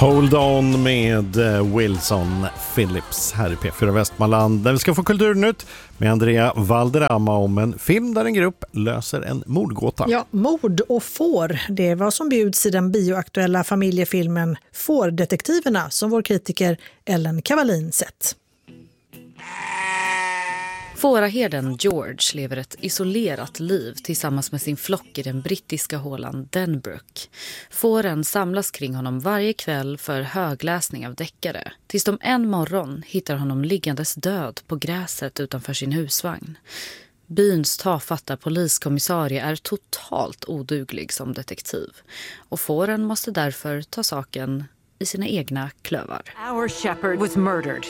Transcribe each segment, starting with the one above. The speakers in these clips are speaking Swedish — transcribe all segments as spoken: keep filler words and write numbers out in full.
Hold on med Wilson Phillips här i P fyra Västmanland. Där vi ska få kulturnytt med Andrea Valderrama om en film där en grupp löser en mordgåta. Ja, mord och får. Det är vad som bjuds i den bioaktuella familjefilmen Fårdetektiverna som vår kritiker Ellen Cavallin sett. Fåraherden George lever ett isolerat liv tillsammans med sin flock i den brittiska hålan Denbrook. Fåren samlas kring honom varje kväll för högläsning av deckare, tills de en morgon hittar honom liggandes död på gräset utanför sin husvagn. Byns tafatta poliskommissarie är totalt oduglig som detektiv, och fåren måste därför ta saken i sina egna klövar. Our shepherd was murdered.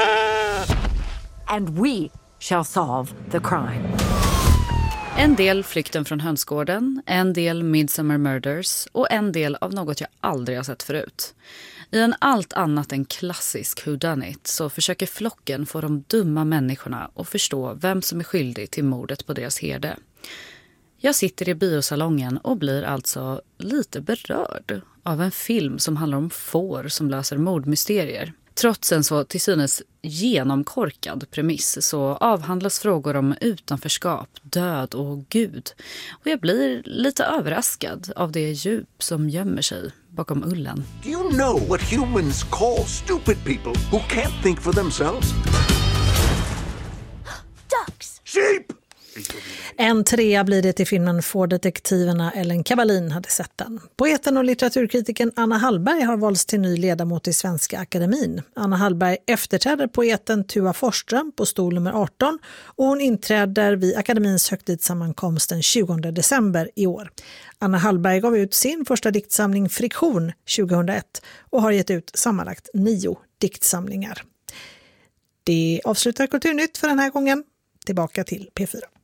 And we shall solve the crime. En del Flykten från hönsgården, en del Midsommar Murders och en del av något jag aldrig har sett förut. I en allt annat än klassisk whodunit så försöker flocken få de dumma människorna att förstå vem som är skyldig till mordet på deras herde. Jag sitter i biosalongen och blir alltså lite berörd av en film som handlar om får som löser mordmysterier. Trots en så till synes genomkorkad premiss så avhandlas frågor om utanförskap, död och Gud. Och jag blir lite överraskad av det djup som gömmer sig bakom ullen. Do you know what humans call stupid people who can't think for themselves? Ducks! Sheep! En trea blir det till filmen Fårdetektiverna. Ellen Cavallin hade sett den. Poeten och litteraturkritiken Anna Hallberg har valts till ny ledamot i Svenska Akademin. Anna Hallberg efterträder poeten Tua Forsström på stol nummer arton och hon inträder vid Akademins högtidssammankomst den tjugonde december i år. Anna Hallberg gav ut sin första diktsamling Friktion tjugohundraett och har gett ut sammanlagt nio diktsamlingar. Det avslutar Kulturnytt för den här gången. Tillbaka till P fyra.